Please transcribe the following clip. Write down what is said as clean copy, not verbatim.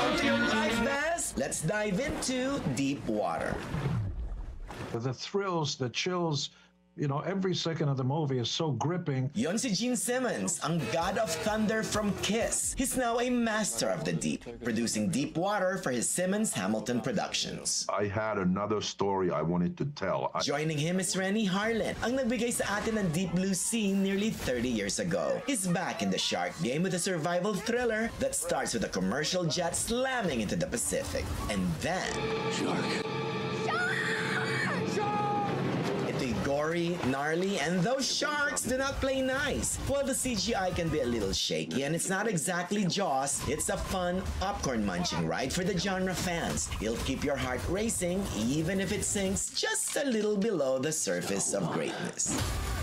Welcome to your life vest. Let's dive into deep water. The thrills, the chills, every second of the movie is so gripping. Yon si Gene Simmons, ang God of Thunder from Kiss. He's now a master of the deep, producing Deep Water for his Simmons Hamilton Productions. I had another story I wanted to tell. Joining him is Renny Harlin, ang nagbigay sa atin ng Deep Blue Sea nearly 30 years ago. He's back in the shark game with a survival thriller that starts with a commercial jet slamming into the Pacific. And then... Shark! Gory, gnarly, and those sharks do not play nice. While the CGI can be a little shaky and it's not exactly Jaws, it's a fun, popcorn-munching ride for the genre fans. It'll keep your heart racing even if it sinks just a little below the surface of greatness.